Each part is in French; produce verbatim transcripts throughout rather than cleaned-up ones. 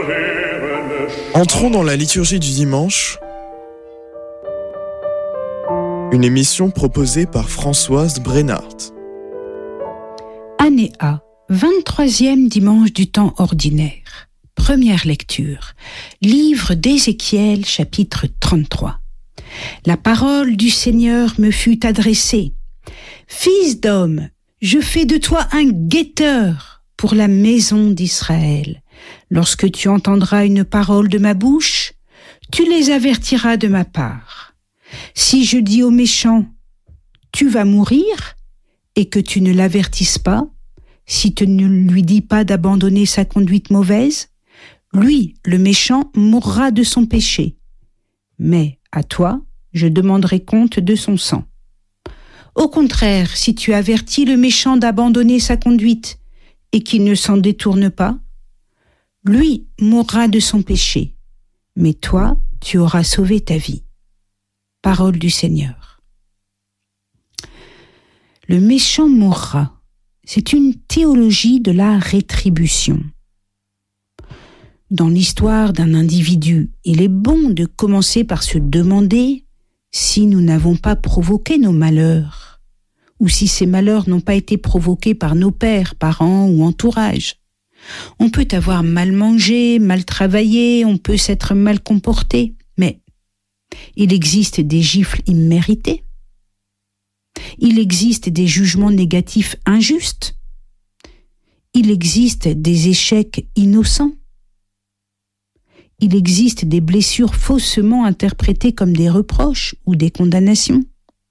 Entrons dans la liturgie du dimanche, une émission proposée par Françoise Brennart. Année A, vingt-troisième dimanche du temps ordinaire. Première lecture, livre d'Ézéchiel, chapitre trente-trois. La parole du Seigneur me fut adressée. Fils d'homme, je fais de toi un guetteur pour la maison d'Israël. Lorsque tu entendras une parole de ma bouche, tu les avertiras de ma part. Si je dis au méchant, tu vas mourir, et que tu ne l'avertisses pas, si tu ne lui dis pas d'abandonner sa conduite mauvaise, lui, le méchant, mourra de son péché. Mais à toi, je demanderai compte de son sang. Au contraire, si tu avertis le méchant d'abandonner sa conduite et qu'il ne s'en détourne pas, lui mourra de son péché, mais toi, tu auras sauvé ta vie. Parole du Seigneur. Le méchant mourra. C'est une théologie de la rétribution. Dans l'histoire d'un individu, il est bon de commencer par se demander si nous n'avons pas provoqué nos malheurs, ou si ces malheurs n'ont pas été provoqués par nos pères, parents ou entourage. On peut avoir mal mangé, mal travaillé, on peut s'être mal comporté, mais il existe des gifles imméritées. Il existe des jugements négatifs injustes. Il existe des échecs innocents. Il existe des blessures faussement interprétées comme des reproches ou des condamnations.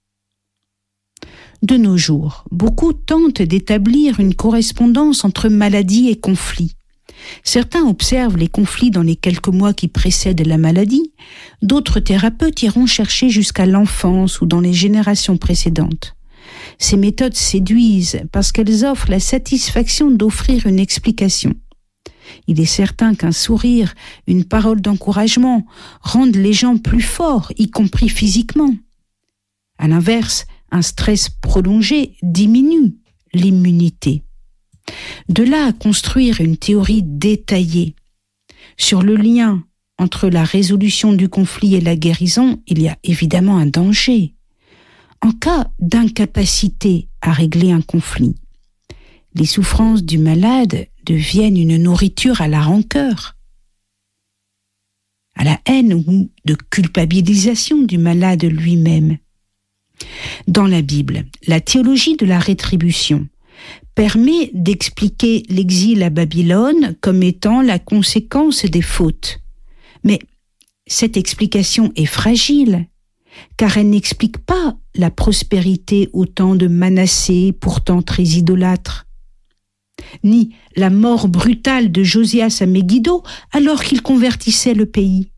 De nos jours, beaucoup tentent d'établir une correspondance entre maladie et conflit. Certains observent les conflits dans les quelques mois qui précèdent la maladie, d'autres thérapeutes iront chercher jusqu'à l'enfance ou dans les générations précédentes. Ces méthodes séduisent parce qu'elles offrent la satisfaction d'offrir une explication. Il est certain qu'un sourire, une parole d'encouragement rendent les gens plus forts, y compris physiquement. À l'inverse, un stress prolongé diminue l'immunité. De là à construire une théorie détaillée sur le lien entre la résolution du conflit et la guérison, il y a évidemment un danger. En cas d'incapacité à régler un conflit, les souffrances du malade deviennent une nourriture à la rancœur, à la haine ou de culpabilisation du malade lui-même. Dans la Bible, la théologie de la rétribution permet d'expliquer l'exil à Babylone comme étant la conséquence des fautes. Mais cette explication est fragile, car elle n'explique pas la prospérité au temps de Manassé, pourtant très idolâtre, ni la mort brutale de Josias à Megiddo alors qu'il convertissait le pays.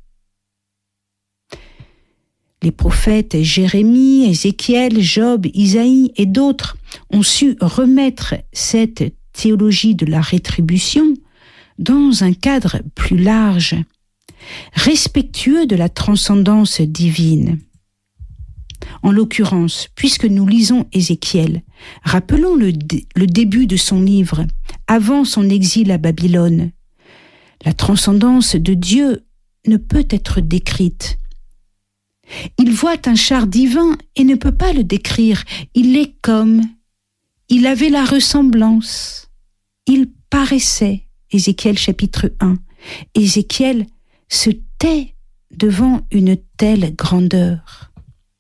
Les prophètes Jérémie, Ézéchiel, Job, Isaïe et d'autres ont su remettre cette théologie de la rétribution dans un cadre plus large, respectueux de la transcendance divine. En l'occurrence, puisque nous lisons Ézéchiel, rappelons le, dé- le début de son livre, avant son exil à Babylone. La transcendance de Dieu ne peut être décrite. Il voit un char divin et ne peut pas le décrire. Il est comme, il avait la ressemblance, il paraissait. Ézéchiel chapitre un. Ézéchiel se tait devant une telle grandeur.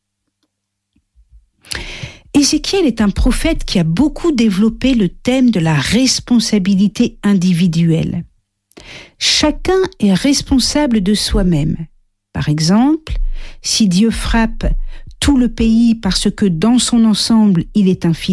Ézéchiel est un prophète qui a beaucoup développé le thème de la responsabilité individuelle. Chacun est responsable de soi-même. Par exemple, si Dieu frappe tout le pays parce que dans son ensemble il est infidèle,